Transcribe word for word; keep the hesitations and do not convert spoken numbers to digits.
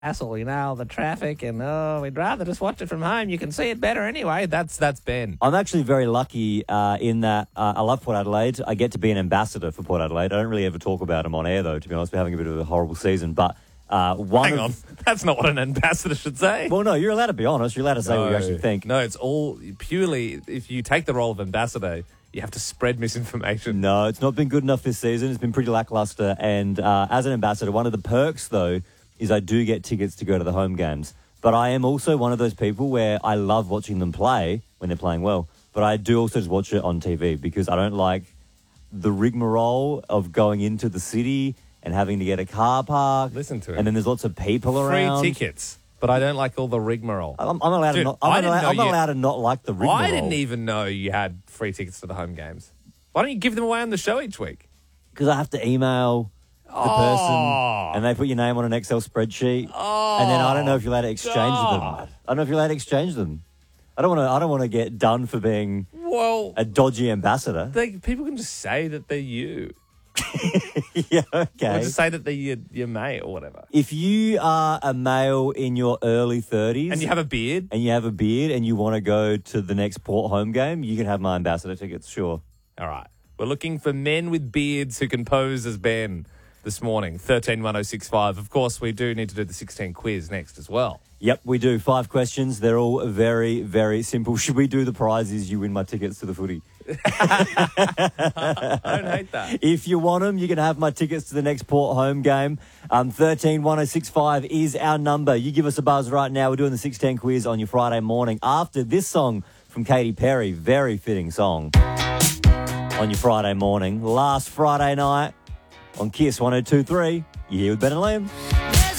hassle, you know, the traffic, and oh, we'd rather just watch it from home. You can see it better anyway. That's that's Ben. I'm actually very lucky uh, in that uh, I love Port Adelaide. I get to be an ambassador for Port Adelaide. I don't really ever talk about them on air, though, to be honest. We're having a bit of a horrible season. But uh, one Hang of... on. That's not what an ambassador should say. Well, no, you're allowed to be honest. You're allowed to say no, what you actually think. No, it's all purely, if you take the role of ambassador, you have to spread misinformation. No, it's not been good enough this season. It's been pretty lackluster. And uh, as an ambassador, one of the perks, though, is I do get tickets to go to the home games. But I am also one of those people where I love watching them play when they're playing well. But I do also just watch it on T V because I don't like the rigmarole of going into the city and having to get a car park. Listen to it. And then there's lots of people Free around. Free tickets. But I don't like all the rigmarole. I'm, I'm allowed Dude, to not. I'm, I didn't allowed, know I'm not you- allowed to not like the rigmarole. I didn't even know you had free tickets to the home games. Why don't you give them away on the show each week? Because I have to email the Oh. person and they put your name on an Excel spreadsheet. Oh, and then I don't know if you're allowed to exchange God. them. I don't know if you're allowed to exchange them. I don't want to. I don't want to get done for being Well, a dodgy ambassador. they, people can just say that they're you. Yeah, Or okay. just say that they're your, your mate or whatever. If you are a male in your early thirties And you have a beard. and you have a beard and you want to go to the next Port home game, you can have my ambassador tickets. Sure. All right. We're looking for men with beards who can pose as Ben this morning. thirteen one oh six five. Of course, we do need to do the sixteen quiz next as well. Yep, we do. Five questions. They're all very, very simple. Should we do the prizes? You win my tickets to the footy. I don't hate that. If you want them, you can have my tickets to the next Port home game. Um, thirteen one oh six five is our number. You give us a buzz right now. We're doing the sixteen quiz on your Friday morning after this song from Katy Perry. Very fitting song on your Friday morning. Last Friday night on Kiss one oh two three. You're here with Ben and Liam.